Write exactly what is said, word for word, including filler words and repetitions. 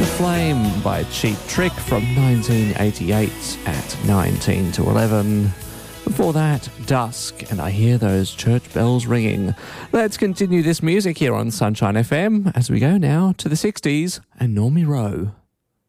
Flame by Cheap Trick from nineteen eighty-eight at nineteen to eleven. Before that, Dusk, and I hear those church bells ringing. Let's continue this music here on Sunshine F M as we go now to the sixties and Normie Rowe.